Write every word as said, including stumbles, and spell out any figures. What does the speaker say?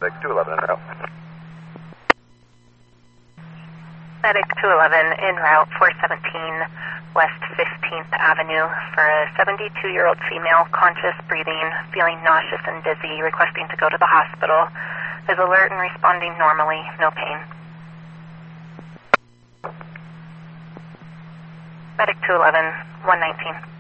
Medic two eleven en route. Medic two eleven en route, four seventeen West fifteenth Avenue for a seventy-two-year-old female, conscious, breathing, feeling nauseous and dizzy, requesting to go to the hospital. Is alert and responding normally, no pain. Medic two eleven, one nineteen.